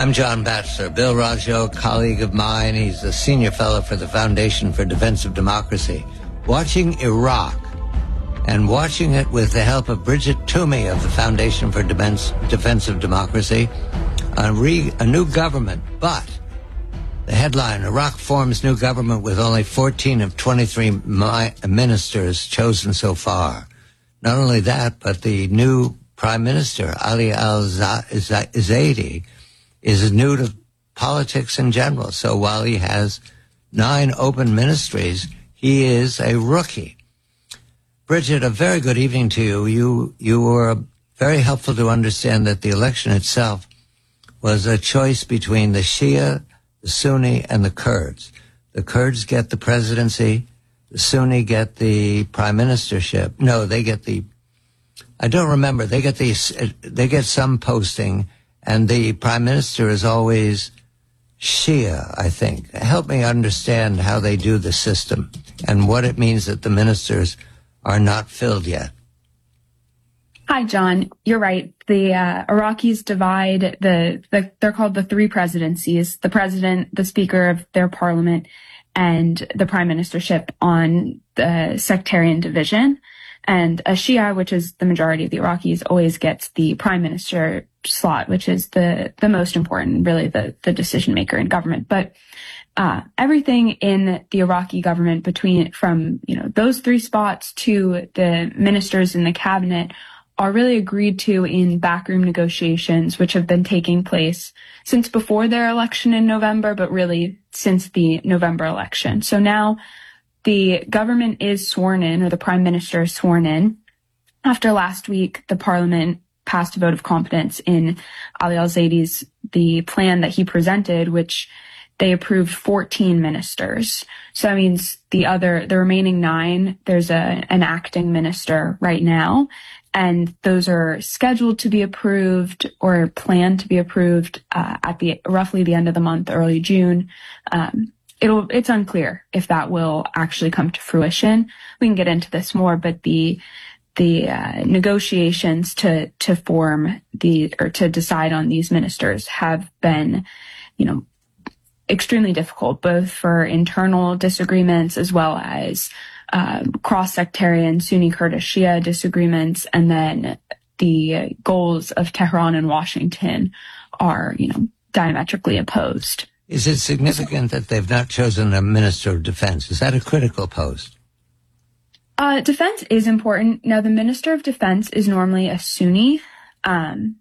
I'm John Batchelor. Bill Raggio, colleague of mine. He's a senior fellow for the Foundation for Defense of Democracy. Watching Iraq and watching it with the help of Bridget Toomey of the Foundation for Defense of Democracy, a new government, but the headline, Iraq forms new government with only 14 of 23 ministers chosen so far. Not only that, but the new Prime Minister, Ali al-Zaidi, is new to politics in general. So while he has 9 open ministries, he is a rookie. Bridget, a very good evening to you. You were very helpful to understand that the election itself was a choice between the Shia, the Sunni, and the Kurds. The Kurds get the presidency. The Sunni get the prime ministership. No, they get I don't remember. They get some posting, and the prime minister is always Shia, I think. Help me understand how they do the system and what it means that the ministers are not filled yet. Hi, John. You're right. The Iraqis divide they're called the 3 presidencies: the president, the speaker of their parliament, and the prime ministership on the sectarian division. And a Shia, which is the majority of the Iraqis, always gets the prime minister slot, which is the most important, really the decision maker in government. But everything in the Iraqi government from those 3 spots to the ministers in the cabinet are really agreed to in backroom negotiations, which have been taking place since before their election in November, but really since the November election. So now the government is sworn in, or the prime minister is sworn in. After last week, the parliament passed a vote of confidence in Ali al-Zaidi's, the plan that he presented, which they approved 14 ministers. So that means the remaining 9, there's an acting minister right now, and those are scheduled to be approved or planned to be approved at roughly the end of the month, early June. It's unclear if that will actually come to fruition. We can get into this more, but the negotiations to form to decide on these ministers have been, extremely difficult, both for internal disagreements as well as cross-sectarian Sunni Kurdish Shia disagreements, and then the goals of Tehran and Washington are, diametrically opposed. Is it significant that they've not chosen a minister of defense? Is that a critical post? Defense is important. Now, the minister of defense is normally a Sunni, and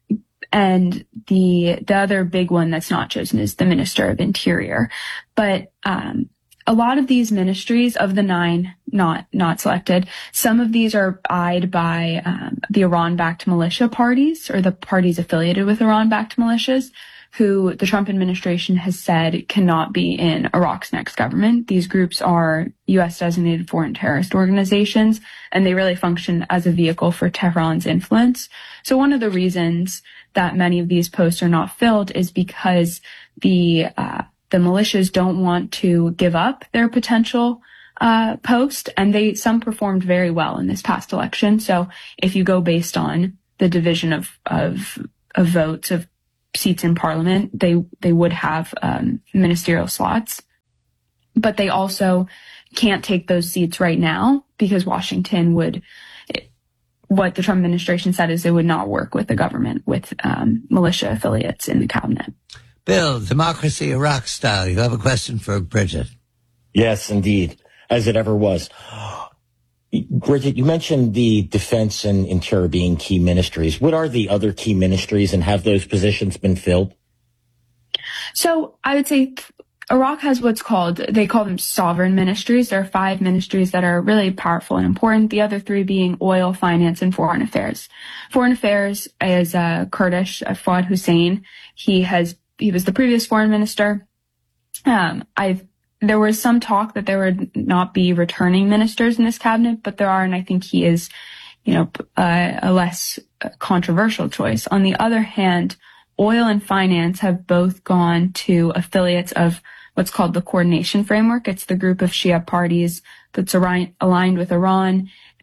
the other big one that's not chosen is the minister of interior. But a lot of these ministries, of the 9 not selected, some of these are eyed by the Iran-backed militia parties, or the parties affiliated with Iran-backed militias, who the Trump administration has said cannot be in Iraq's next government. These groups are U.S.-designated foreign terrorist organizations, and they really function as a vehicle for Tehran's influence. So one of the reasons that many of these posts are not filled is because the militias don't want to give up their potential post, and some performed very well in this past election. So if you go based on the division of votes, of seats in parliament, they would have ministerial slots, but they also can't take those seats right now because Washington what the Trump administration said is they would not work with the government with militia affiliates in the cabinet. Bill, Democracy Iraq style, you have a question for Bridget. Yes, indeed, as it ever was. Bridget, you mentioned the defense and interior being key ministries. What are the other key ministries, and have those positions been filled? So I would say Iraq has they call them sovereign ministries. There are 5 ministries that are really powerful and important, the other 3 being oil, finance, and foreign affairs. Foreign affairs is Kurdish, Fuad Hussein. He was the previous foreign minister. There was some talk that there would not be returning ministers in this cabinet, but there are, and I think he is, a less controversial choice. On the other hand, oil and finance have both gone to affiliates of what's called the Coordination Framework. It's the group of Shia parties that's aligned with Iran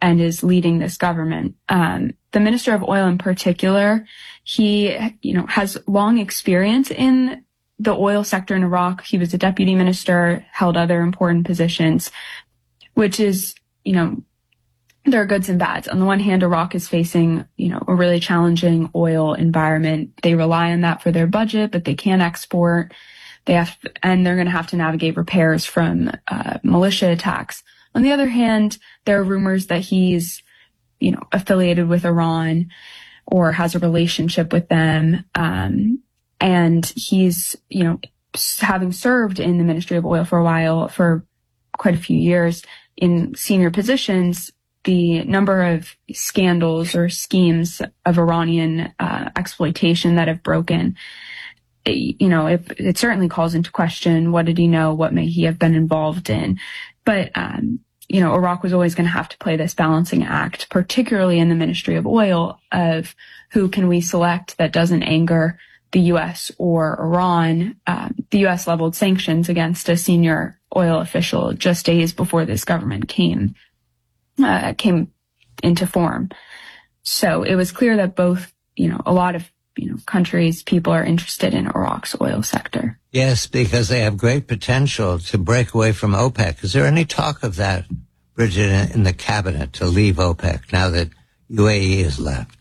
and is leading this government. The Minister of Oil in particular, he, has long experience in the oil sector in Iraq. He was a deputy minister, held other important positions, which is, there are goods and bads. On the one hand, Iraq is facing, a really challenging oil environment. They rely on that for their budget, but they can't export. And they're going to have to navigate repairs from militia attacks. On the other hand, there are rumors that he's, affiliated with Iran or has a relationship with them. And he's, having served in the Ministry of Oil for a while, for quite a few years in senior positions, the number of scandals or schemes of Iranian exploitation that have broken, it certainly calls into question, what did he know? What may he have been involved in? But, Iraq was always going to have to play this balancing act, particularly in the Ministry of Oil, of who can we select that doesn't anger the U.S. or Iran. The U.S. leveled sanctions against a senior oil official just days before this government came into form. So it was clear that both, a lot of, countries, people are interested in Iraq's oil sector. Yes, because they have great potential to break away from OPEC. Is there any talk of that, Bridget, in the cabinet to leave OPEC now that UAE is left?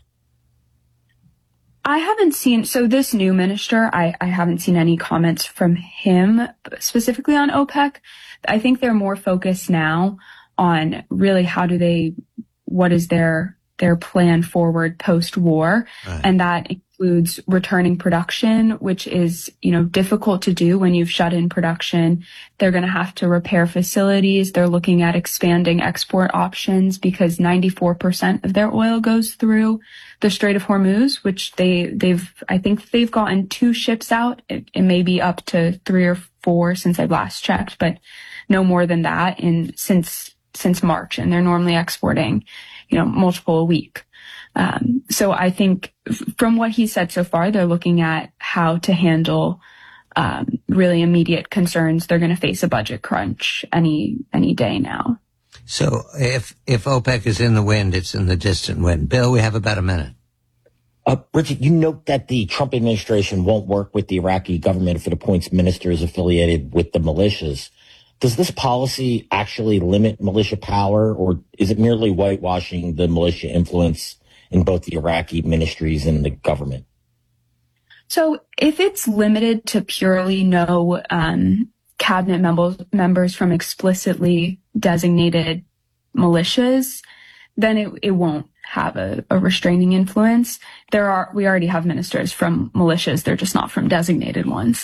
I haven't seen, so this new minister, I haven't seen any comments from him specifically on OPEC. I think they're more focused now on really what is their plan forward post-war. Right. And that includes returning production, which is, difficult to do when you've shut in production. They're going to have to repair facilities. They're looking at expanding export options because 94% of their oil goes through the Strait of Hormuz, which I think they've gotten 2 ships out. It may be up to 3 or 4 since I last checked, but no more than that since March. And they're normally exporting, multiple a week. So I think from what he said so far, they're looking at how to handle really immediate concerns. They're going to face a budget crunch any day now. So if OPEC is in the wind, it's in the distant wind. Bill, we have about a minute. Bridget, you note that the Trump administration won't work with the Iraqi government if it appoints ministers affiliated with the militias. Does this policy actually limit militia power, or is it merely whitewashing the militia influence in both the Iraqi ministries and the government? So if it's limited to purely no cabinet members from explicitly designated militias, then it won't have a restraining influence. We already have ministers from militias. They're just not from designated ones.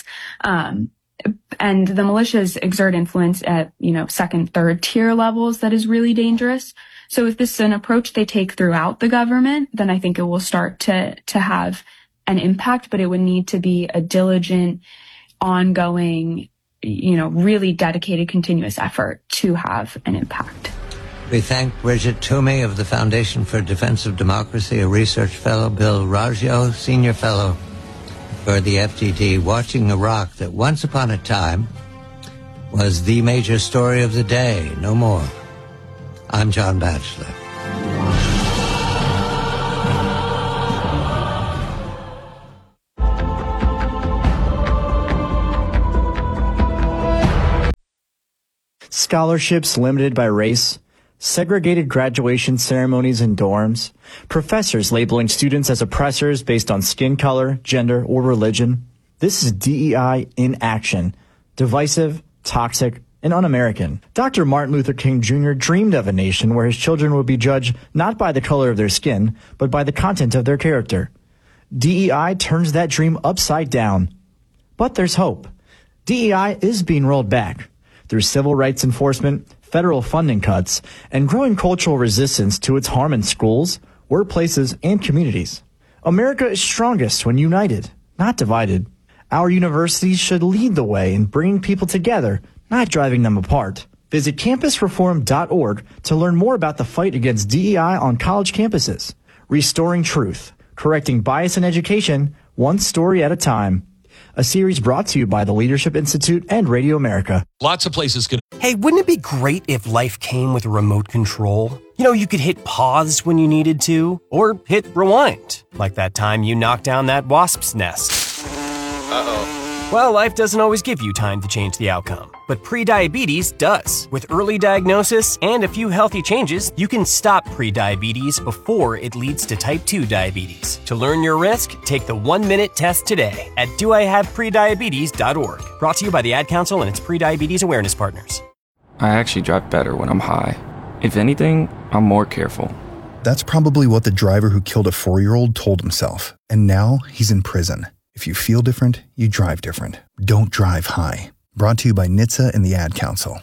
And the militias exert influence at, second, third tier levels that is really dangerous. So if this is an approach they take throughout the government, then I think it will start to have an impact, but it would need to be a diligent, ongoing, really dedicated, continuous effort to have an impact. We thank Bridget Toomey of the Foundation for Defense of Democracy, a research fellow, Bill Raggio, senior fellow for the FDD, watching Iraq that once upon a time was the major story of the day. No more. I'm John Batchelor. Scholarships limited by race, segregated graduation ceremonies in dorms, professors labeling students as oppressors based on skin color, gender, or religion. This is DEI in action. Divisive, toxic, and un-American. Dr. Martin Luther King Jr. dreamed of a nation where his children would be judged not by the color of their skin, but by the content of their character. DEI turns that dream upside down. But there's hope. DEI is being rolled back through civil rights enforcement, federal funding cuts, and growing cultural resistance to its harm in schools, workplaces, and communities. America is strongest when united, not divided. Our universities should lead the way in bringing people together, not driving them apart. Visit campusreform.org to learn more about the fight against DEI on college campuses. Restoring truth, correcting bias in education, one story at a time. A series brought to you by the Leadership Institute and Radio America. Lots of places can. Hey, wouldn't it be great if life came with a remote control? You know, you could hit pause when you needed to, or hit rewind, like that time you knocked down that wasp's nest. Uh-oh. Well, life doesn't always give you time to change the outcome, but prediabetes does. With early diagnosis and a few healthy changes, you can stop prediabetes before it leads to type 2 diabetes. To learn your risk, take the 1-minute test today at doihaveprediabetes.org. Brought to you by the Ad Council and its prediabetes awareness partners. I actually drive better when I'm high. If anything, I'm more careful. That's probably what the driver who killed a 4-year-old told himself, and now he's in prison. If you feel different, you drive different. Don't drive high. Brought to you by NHTSA and the Ad Council.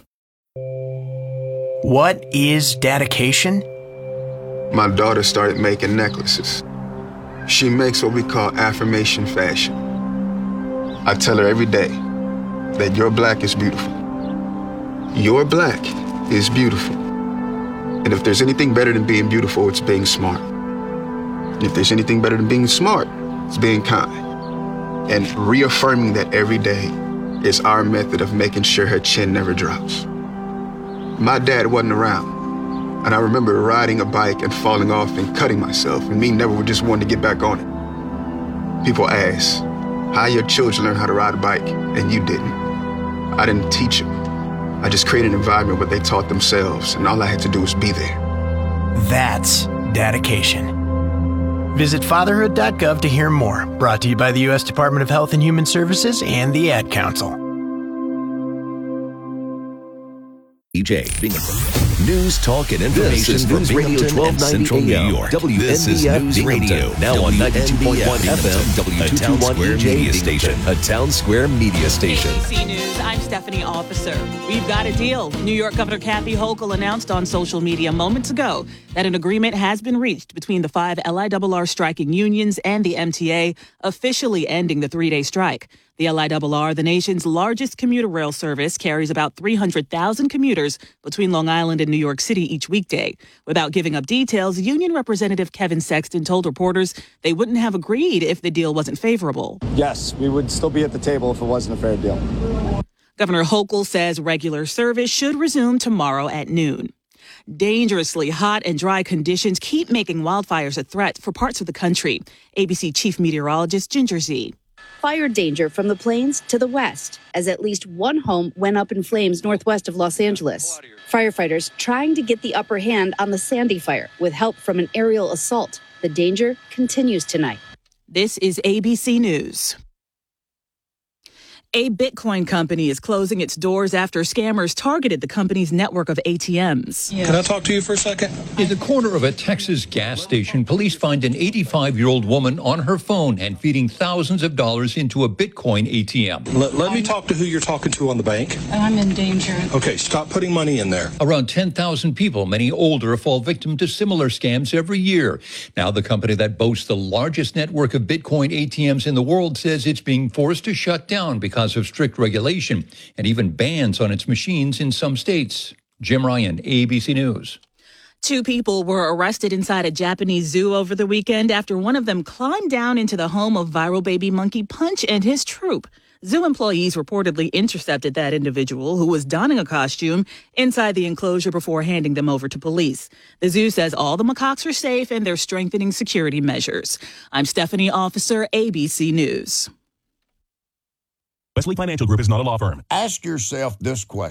What is dedication? My daughter started making necklaces. She makes what we call affirmation fashion. I tell her every day that your black is beautiful. Your black is beautiful. And if there's anything better than being beautiful, it's being smart. And if there's anything better than being smart, it's being kind. And reaffirming that every day is our method of making sure her chin never drops. My dad wasn't around, and I remember riding a bike and falling off and cutting myself, and me never just wanting to get back on it. People ask, how your children learn how to ride a bike, and you didn't. I didn't teach them. I just created an environment where they taught themselves, and all I had to do was be there. That's dedication. Visit fatherhood.gov to hear more. Brought to you by the U.S. Department of Health and Human Services and the Ad Council. News, talk, and information from News Radio 1290 AM, New York. This is News Radio, now on 92.1 FM, a Town Square media station. A Town Square media station. ABC News, I'm Stephanie Officer. We've got a deal. New York Governor Kathy Hochul announced on social media moments ago that an agreement has been reached between the 5 LIRR striking unions and the MTA, officially ending the 3-day strike. The LIRR, the nation's largest commuter rail service, carries about 300,000 commuters between Long Island and New York City each weekday. Without giving up details, Union Representative Kevin Sexton told reporters they wouldn't have agreed if the deal wasn't favorable. Yes, we would still be at the table if it wasn't a fair deal. Governor Hochul says regular service should resume tomorrow at noon. Dangerously hot and dry conditions keep making wildfires a threat for parts of the country. ABC Chief Meteorologist Ginger Zee. Fire danger from the plains to the west, as at least one home went up in flames northwest of Los Angeles. Firefighters trying to get the upper hand on the Sandy fire with help from an aerial assault. The danger continues tonight. This is ABC News. A Bitcoin company is closing its doors after scammers targeted the company's network of ATMs. Can I talk to you for a second? In the corner of a Texas gas station, police find an 85-year-old woman on her phone and feeding thousands of dollars into a Bitcoin ATM. Let me talk to who you're talking to on the bank. I'm in danger. Okay, stop putting money in there. Around 10,000 people, many older, fall victim to similar scams every year. Now the company that boasts the largest network of Bitcoin ATMs in the world says it's being forced to shut down because of strict regulation and even bans on its machines in some states. Jim Ryan, ABC News. 2 people were arrested inside a Japanese zoo over the weekend after one of them climbed down into the home of viral baby monkey Punch and his troop. Zoo employees reportedly intercepted that individual, who was donning a costume, inside the enclosure before handing them over to police. The zoo says all the macaques are safe and they're strengthening security measures. I'm Stephanie Officer, ABC News. Wesley Financial Group is not a law firm. Ask yourself this question.